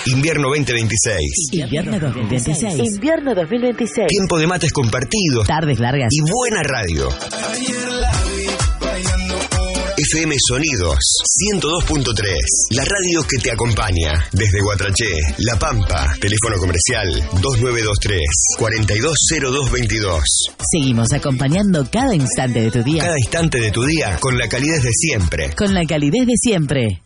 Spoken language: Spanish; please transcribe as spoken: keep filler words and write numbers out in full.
Invierno veinte veintiséis. Invierno dos mil veintiséis. Invierno dos mil veintiséis. Tiempo de mates compartidos. Tardes largas. Y buena radio. F M Sonidos ciento dos punto tres. La radio que te acompaña. Desde Guatraché, La Pampa. Teléfono comercial dos nueve dos tres, cuatro dos cero dos veintidós. Seguimos acompañando cada instante de tu día. Cada instante de tu día con la calidez de siempre. Con la calidez de siempre.